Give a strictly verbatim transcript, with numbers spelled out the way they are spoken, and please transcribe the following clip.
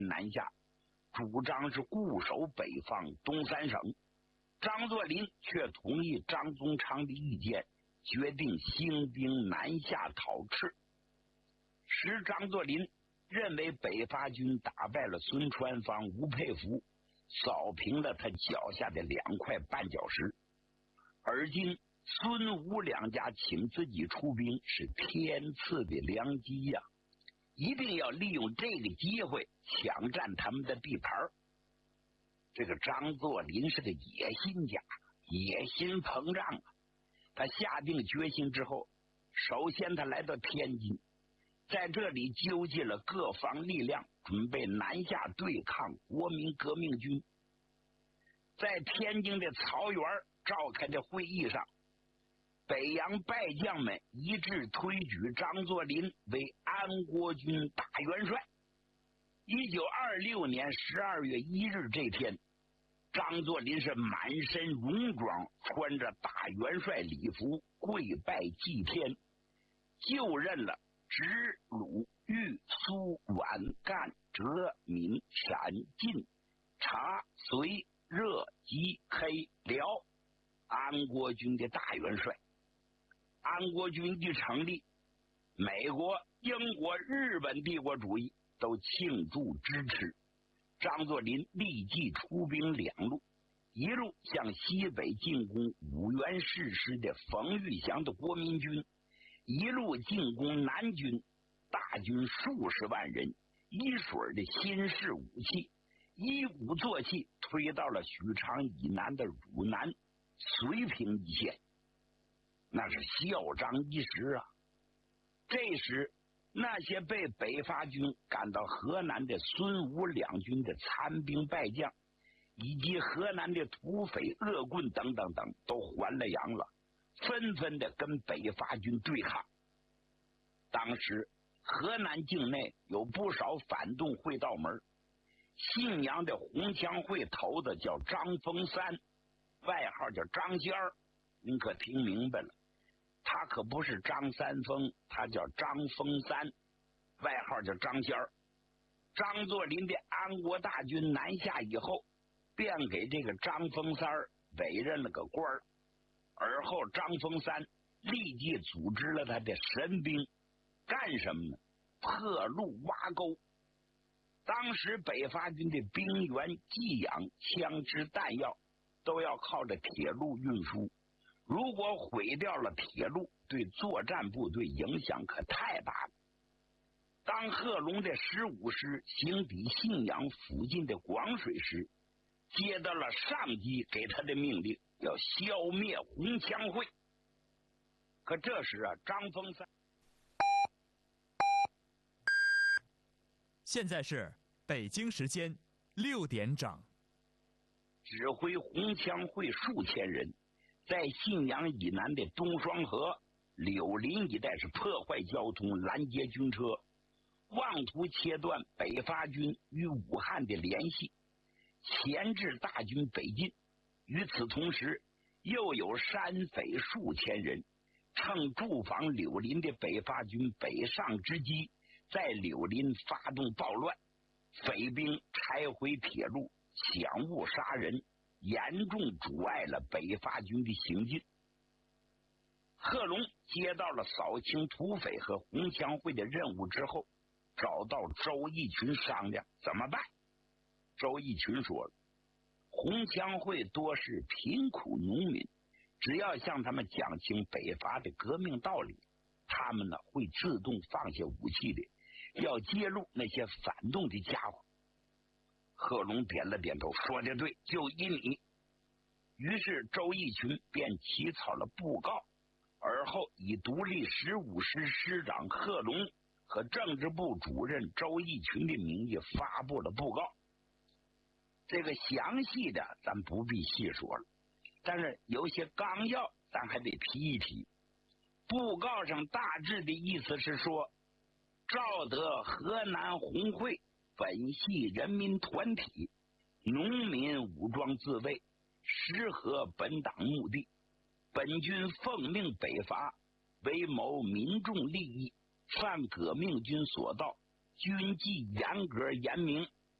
南下，主张是固守北方东三省。张作霖却同意张宗昌的意见，决定兴兵南下讨赤。时张作霖认为北伐军打败了孙传芳、吴佩孚，扫平了他脚下的两块绊脚石，而今孙吴两家请自己出兵是天赐的良机呀、啊，一定要利用这个机会抢占他们的地盘。这个张作霖是个野心家，野心膨胀啊！他下定决心之后，首先他来到天津，在这里纠集了各方力量，准备南下对抗国民革命军。在天津的曹园召开的会议上，北洋败将们一致推举张作霖为安国军大元帅。一九二六年十二月一日这天，张作霖是满身戎装，穿着大元帅礼服，跪拜祭天，就任了直、鲁、豫、苏、皖、赣、浙、闽、陕、晋、察、绥、热、吉、黑、辽安国军的大元帅。安国军的成立，美国、英国、日本帝国主义都庆祝支持。张作霖立即出兵两路，一路向西北进攻五原市师的冯玉祥的国民军，一路进攻南军，大军数十万人，一水的新式武器，一鼓作气推到了许昌以南的汝南、绥平一线，那是嚣张一时啊！这时，那些被北伐军赶到河南的孙吴两军的残兵败将，以及河南的土匪、恶棍等等等，都还了阳了，纷纷的跟北伐军对抗。当时河南境内有不少反动会道门，信阳的红枪会头子叫张峰三，外号叫张仙儿，您可听明白了，他可不是张三丰，他叫张峰三，外号叫张仙儿。张作霖的安国大军南下以后，便给这个张峰三委任了个官儿，而后张峰三立即组织了他的神兵，干什么呢？破路挖沟。当时北伐军的兵员、给养、枪支、弹药都要靠着铁路运输，如果毁掉了铁路，对作战部队影响可太大了。当贺龙的十五师行抵信阳附近的广水时，接到了上级给他的命令，要消灭红枪会。可这时啊，张峰三。 现在是北京时间六点整。 指挥红枪会数千人，在信阳以南的东双河、柳林一带是破坏交通，拦截军车，妄图切断北伐军与武汉的联系，钳制大军北进。与此同时，又有山匪数千人，趁驻防柳林的北伐军北上之机，在柳林发动暴乱，匪兵拆毁铁路，抢物杀人，严重阻碍了北伐军的行进。贺龙接到了扫清土匪和红枪会的任务之后，找到周逸群商量怎么办。周逸群说了，红枪会多是贫苦农民，只要向他们讲清北伐的革命道理，他们呢会自动放下武器的，要揭露那些反动的家伙。贺龙点了点头，说的对，就依你。于是周逸群便起草了布告，而后以独立十五师师长贺龙和政治部主任周逸群的名义发布了布告。这个详细的咱不必细说了，但是有些纲要咱还得提一提。布告上大致的意思是说，照得河南红会本系人民团体，农民武装自卫，实合本党目的。本军奉命北伐，为谋民众利益，犯革命军所道，军纪严格严明，